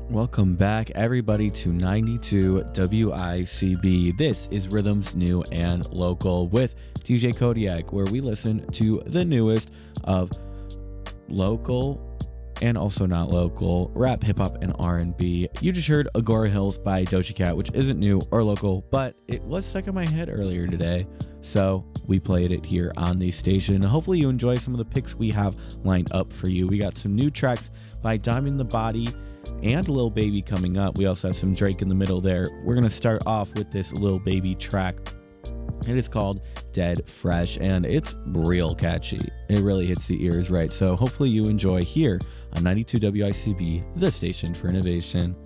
Welcome back, everybody, to 92 WICB. This is Rhythms New and Local with DJ Kodiak, where we listen to the newest of local and also not local rap, hip hop, and R&B. You just heard Agora Hills by Doja Cat, which isn't new or local, but it was stuck in my head earlier today, so we played it here on the station. Hopefully you enjoy some of the picks we have lined up for you. We got some new tracks by Diamond the Body and Lil Baby coming up. We also have some Drake in the middle there. We're going to start off with this Lil Baby track. It is called Dead Fresh, and it's real catchy. It really hits the ears right. So hopefully you enjoy here on 92 WICB, the station for innovation.